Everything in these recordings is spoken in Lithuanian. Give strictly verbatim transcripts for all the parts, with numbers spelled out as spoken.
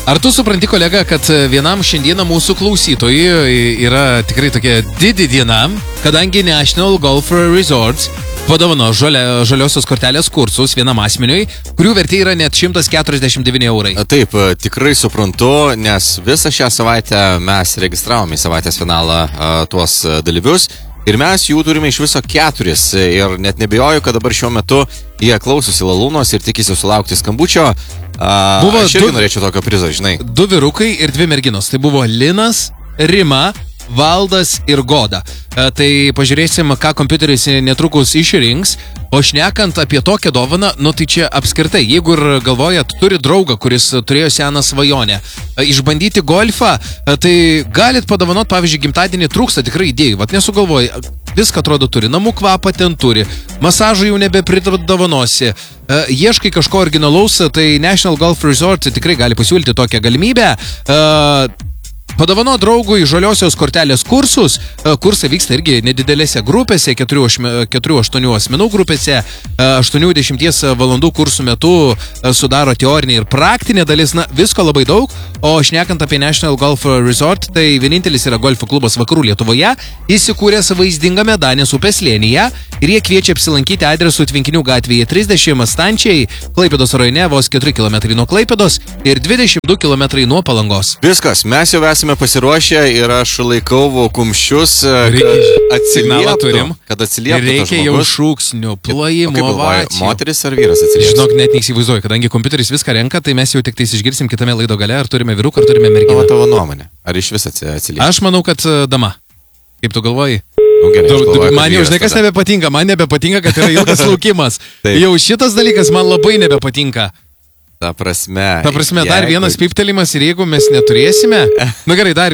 Ar tu supranti, kolega, kad vienam šiandieną mūsų klausytojui yra tikrai tokia didi diena, kadangi National Golf Resorts padovano žalia, žaliosios kortelės kursus vienam asmeniui, kurių vertė yra net šimtas keturiasdešimt devyni eurai. Taip, tikrai suprantu, nes visą šią savaitę mes registravome į savaitės finalą a, tuos dalyvius ir mes jų turime iš viso keturis ir net nebejoju, kad dabar šiuo metu jie klausosi Lalūnos ir tikisi sulaukti skambučio. A, buvo aš irgi du, norėčiau tokio prizo, žinai. Du vyrukai ir dvi merginos. Tai buvo Linas, Rima, Valdas ir Goda. E, tai pažiūrėsim, ką kompiuteris netrukus išrinks. O šnekant apie tokią dovaną, nu tai čia apskritai, jeigu ir galvojat, turi draugą, kuris turėjo seną svajonę, e, išbandyti golfą, e, tai galit padovanot, pavyzdžiui, gimtadienį trūksta tikrai idėjų. Vat nesugalvoji, viską atrodo turi, namų kvapą ten turi, masažų jau nebepridavonosi, e, ieškai kažko originalaus, tai National Golf Resort tikrai gali pasiūlyti tokią galimybę. E, Padovano draugui žaliosios kortelės kursus. Kursai vyksta irgi nedidelėse grupėse, keturių aštuonių asmenų grupėse. aštuoniasdešimt valandų kursų metu sudaro teorinė ir praktinė dalis. Na, visko labai daug. O šnekant apie National Golf Resort, tai vienintelis yra golfo klubas Vakarų Lietuvoje, įsikūręs vaizdingame Danės upės slėnyje. Ir jie kviečia apsilankyti adresu Tvenkinių gatvėje trisdešimt Stančiai, Klaipėdos rajone vos keturi kilometrai nuo Klaipėdos ir dvidešimt du kilometrai nuo Palangos. Viskas, mes jau esame pasiruošę ir aš laikau kumščius, Reikia, kad atsilieptų, kad atsilieptų reikia jau šūksnių, plojimo, ovacijų. Moteris ar vyras atsilieps? Žinok, net neįsivaizduoju, kadangi kompiuteris viską renka, tai mes jau tik tais išgirsim kitame laido gale, ar turime vyruką, ar turime merginą. O tavo nuomonė, ar iš vis atsilieps? Aš manau, kad dama. Kaip tu galvoji? Nu, gerai, tu, galvoju, man jau žinai, kas nebepatinka, man nebepatinka, kad yra ilgas laukimas. Jau šitas dalykas man labai nebepatinka. Ta prasme. Ta prasme, jeigu... dar vienas piptelimas ir jeigu mes neturėsime. Na gerai, dar.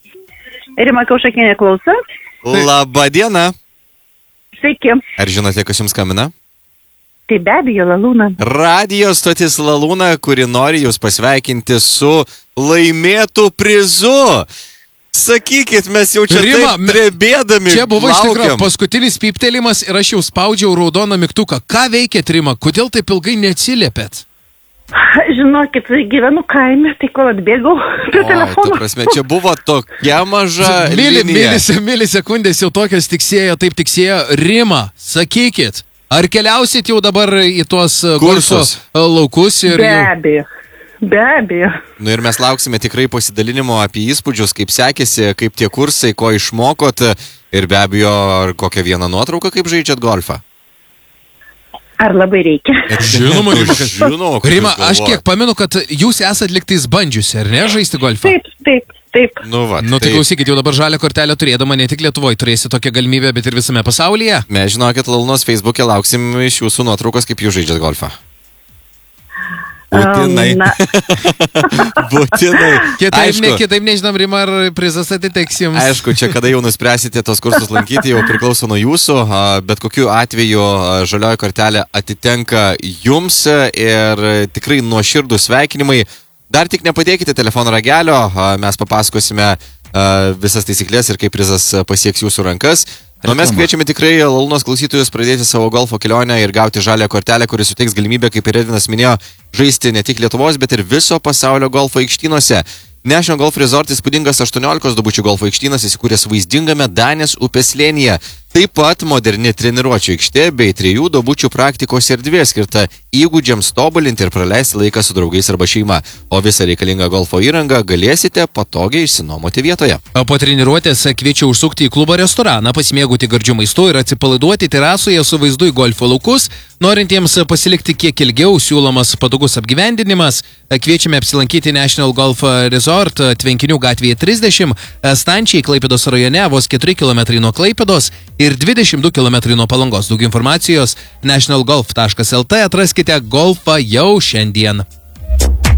Rima Kaušakinė klauso. Labą dieną. Sveiki. Ar žinote, kas jums skambina? Tai be abejo, Lalūna. Radio stotis Lalūna, kuri nori jūs pasveikinti su laimėtų prizu. Sakykit, mes jau čia Rima, taip drebėdami čia buvo iš tikrųjų laukiam. paskutinis piptelimas ir aš jau spaudžiau raudoną mygtuką. Ką veikėt, Rima? Kodėl taip ilgai neatsiliepėt? Žinokit, gyvenu kaime, tai kol atbėgau prie telefono. Ta prasme, čia buvo tokia maža Mili, linija. milise, milisekundės jau tokios tiksėjo, taip tiksėjo. Rima, sakykit, ar keliausit jau dabar į tuos golfo laukus? Ir be jau... abejo, be abejo. Nu ir mes lauksime tikrai pasidalinimo apie įspūdžius, kaip sekėsi, kaip tie kursai, ko išmokot ir be abejo, ar kokią vieną nuotrauką, kaip žaidžiat golfą. Ar labai reikia? Žinoma, Rima, kad... Žinau, Rima, aš kiek pamenu, kad jūs esat liktais bandžiusi, ar ne, žaisti golfą? Taip, taip, taip. Nu, va, Nu tai tai klausykit, jau dabar žalią kortelę turėdama ne tik Lietuvoje turėsi tokią galimybę, bet ir visame pasaulyje. mes žinokit, Lalūnos Facebook'e lauksim iš jūsų nuotraukos, kaip jūs žaidžiat golfą. Būtinai. Um, na. Būtinai. Kitaip, Aišku. ne, kitaip nežinom, Rima, ar prizas atiteks jums. Aišku, čia kada jau nuspręsite tos kursus lankyti, jau priklauso nuo jūsų, a, bet kokiu atveju a, žalioji kortelė atitenka jums ir tikrai nuoširdų sveikinimai. Dar tik nepadėkite telefono ragelio, a, mes papasakosime a, visas taisyklės ir kaip prizas pasieks jūsų rankas. Nu, mes kviečiame tikrai Lalūnos klausytojus pradėti savo golfo kelionę ir gauti žalią kortelę, kuris suteiks galimybę, kaip ir Edvinas minėjo, žaisti ne tik Lietuvos, bet ir viso pasaulio golfo aikštynuose. National Golf Resort įspūdingas aštuoniolikos dubučių golfo aikštynas įsikūręs vaizdingame Danės upės slėnyje. Taip pat moderni treniruočių aikštė bei trijų dubučių praktikos erdvė skirta įgūdžiams tobulinti ir praleisti laiką su draugais arba šeima. O visą reikalingą golfo įrangą galėsite patogiai išsinuomoti vietoje. Po treniruotės kviečiu užsukti į klubo restoraną, pasimėgauti gardžių maistu ir atsipalaiduoti terasoje su vaizdu į golfo laukus. Norintiems pasilikti kiek ilgiau, siūlomas patogus apgyvendinimas. Kviečiame apsilankyti National Golf Resort Tvenkinių gatvėje trisdešimt, Stančiai, Klaipėdos rajone, vos keturi kilometrai nuo Klaipėdos ir dvidešimt du kilometrai nuo Palangos. Daugiau informacijos national golf taškas lt, atraskite golfą jau šiandien.